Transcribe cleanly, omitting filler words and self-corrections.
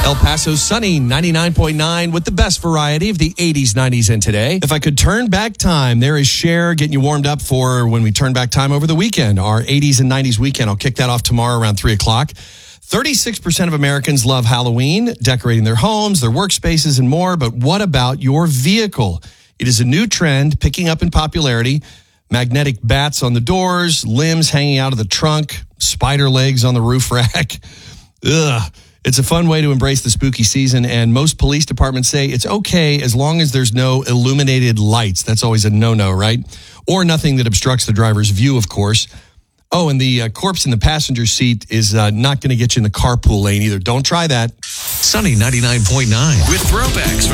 El Paso's sunny 99.9 with the best variety of the 80s, 90s, and today. If I could turn back time, there is Cher getting you warmed up for when we turn back time over the weekend. Our 80s and 90s weekend. I'll kick that off tomorrow around 3 o'clock. 36% of Americans love Halloween, decorating their homes, their workspaces, and more. But what about your vehicle? It is a new trend picking up in popularity. Magnetic bats on the doors, limbs hanging out of the trunk, spider legs on the roof rack. Ugh. It's a fun way to embrace the spooky season, and most police departments say it's okay as long as there's no illuminated lights. That's always a no-no, right? Or nothing that obstructs the driver's view, of course. Oh, and the corpse in the passenger seat is not going to get you in the carpool lane either. Don't try that. Sunny 99.9 with throwbacks from